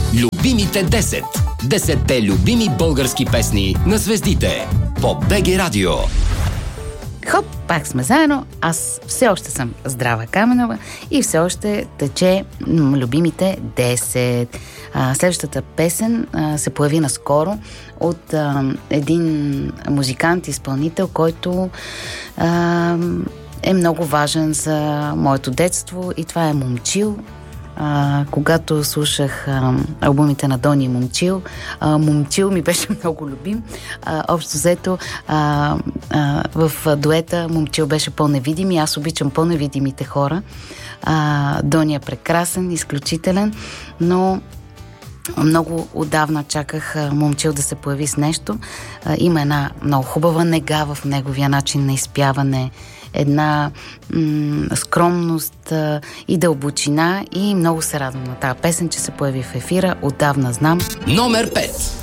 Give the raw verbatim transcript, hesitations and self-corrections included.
Любимите десет. Десетте любими български песни на звездите по БГ Радио. Хоп, пак сме заедно. Аз все още съм Здрава Каменова и все още тече м, любимите десет. А, следващата песен а, се появи наскоро от а, един музикант, изпълнител, който а, е много важен за моето детство, и това е Момчил. А, когато слушах а, албумите на Дони и Момчил, а, Момчил ми беше много любим. А, общо взето а, а, в дуета Момчил беше по-невидим и аз обичам по-невидимите хора. А, Дони е прекрасен, изключителен, но много отдавна чаках а, Момчил да се появи с нещо. А, има една много хубава нега в неговия начин на изпяване, една м- скромност а, и дълбочина, и много се радвам на тази песен, че се появи в ефира. Отдавна знам. Номер пет.